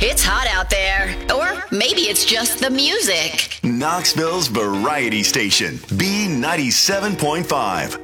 It's hot out there. Or maybe it's just the music. Knoxville's Variety Station, B97.5.